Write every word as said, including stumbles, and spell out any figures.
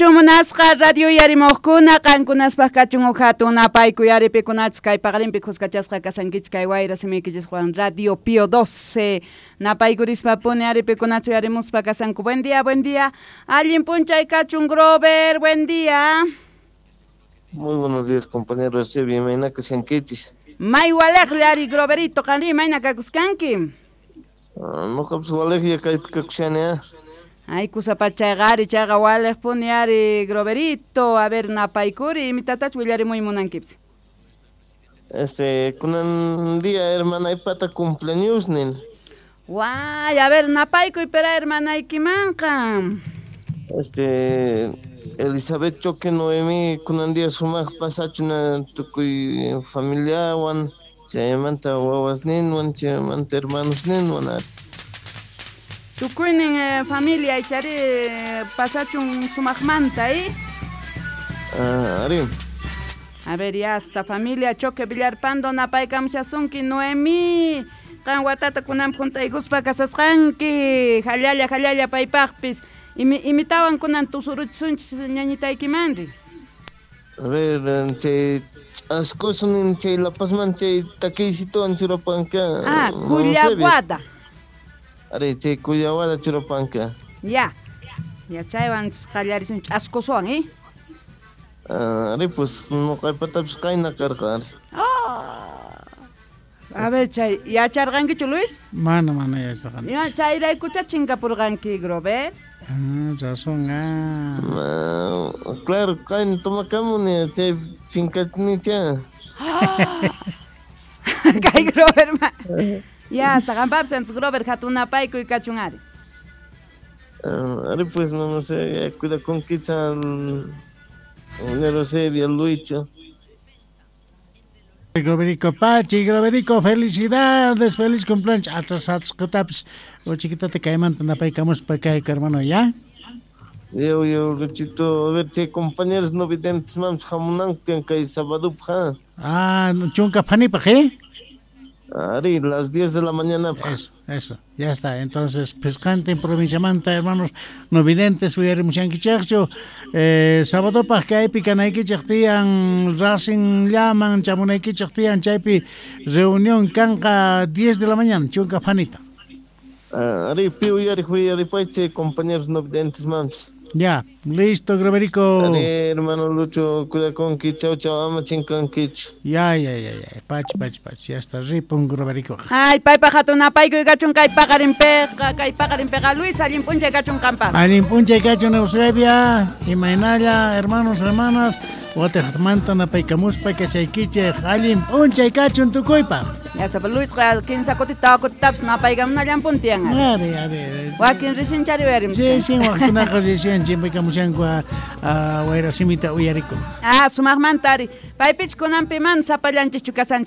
Chumunasqa radio yarimuqkuna qankunaspaq kachun hatuna payku yaripikunachu kay paqarinpi kuskachasqa kasankichis kay wayra simikichis Juan Radio Pío doce napaykurispapuni yaripikunachu yarimuspa kasanku. Buen día, buen día. Allin punchay kachun Grover, buen día. Muy buenos días, compañeros. Sí, bienvenida que sean quichis. May walejli ari Groverito qali mayna kakuskanki. No kapsu walejli kay kakushania. Ay, kusapachay gari chaga walej puni ari Groverito, a ver napaykuri mi tatach willari muy munankipsi. Este, kunan día hermana ipata cumpleaños nin. Guay, a ver napaykuy pera hermana ikimanqa. Este, Elizabeth Choque Noemi kunan día sumaq pasachuna tukuy familia wan chaymanta wawas ninwan chaymanta hermanos ninwan ari. Tukuynin eh, familia ichari pasachun sumaqmanta, ¿eh? Ah, ari. A ver, ya hasta familia Choque Villarpando napaykamchasunki Noemi. Kan watata kunam junta iguspa kasasqanki. Hallalla hallalla paypaqpis. Imi, imitawan kunan tusuruchunchis ñañitaykimandi. A ver, chay ascosunin chay La Pazman chay taquisituan churapanka. Ah, Cuyaguada. Ari, chay Cuyaguada churapanka. Ya. Ya chaywan qallarisun ascosuan, ¿eh? Ah, ari, pues no kay patapis kayna karqa. Ah. A ver, chay, ¿ya chargankichu Luis? Mana, mana, ya chargan. Ya chayraykucha chinkapurganki Grover. Ah, razón, ah. Ah, claro, kayna tomakamuni chay chinkachnicha. Kay Grover ma. Ya, hasta gampapsen Grover hatunapayku y kachungari. Ah, ari, pues no, no sé, ya cuida con quizá Nero Sevilla, Luicho. Groverico Pachi, Groverico, felicidades, feliz cumpleaños. Atrasados, que taps, o chiquita te caeman, te napaicamos para acá, hermano, ¿ya? Yo, yo, Luchito, a ver, che, compañeros no videntes, mams, jamunang, que hay sábado, ja. Ah, chunca pani, ¿para qué? Ari, las diez de la mañana. Eso, eso, ya está. Entonces, pescante en provincia Manta, hermanos, no videntes, huyere Kichacho, eh, sábado para que hay picanaique chachtian, Racing llaman, chamunaique chachtian, chaipi, reunión canca diez de la mañana, chunca panita. Ari, pío, yari, huyere, che, compañeros no videntes, mams. Ya, listo, Groverico. Ari, hermano Lucho, cuida con que chao, chao, ama chinkan kich. Ya, ya, ya, ya, pach, pach, pach, ya está, ripon, Groverico. Ay, paypa hatunapayku y kachun kay paqarinpeqa, kay paqarinpeqa Luis, allin puncha kachun kampa. Allin puncha kachun Eusebia, y Mainalla, hermanos, hermanas, Guatemanta napaykamuspa que se quiche, allin puncha kachun tukuipa. Ya está, Luis, quince cotita, cotitas, napaykam na llan puntian. Are, are. Wakin rishin chari verim. Sí, sí, wakina rishin, chimpaykamusian kwa waira simita uyariko. Ah, sumaqmantari. Paypich kunanpiman sapallanchis chukasan